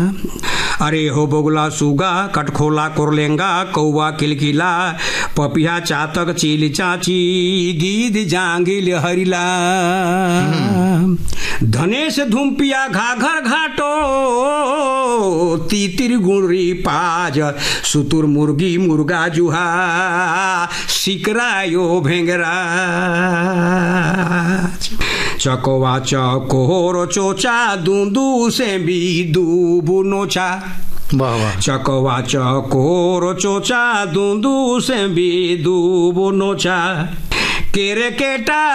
अरे हो बगुला सुगा कटखोला कोरलेंगा कौवा किलकिला पपिया चातक चील चाची गीद जांगिल हरिला धनेश धुम्पिया घाघर घाटो तीतिर गुड़ी पाज सुतुर मुर्गी मुर्गा जुहा सिकरायो भेंगरा चकोवा चकोर चोचा दूंदू से भी दूबू नोचा चकोवा चकोर चोचा दूंदू से भी दूबू नोचा केरे केटा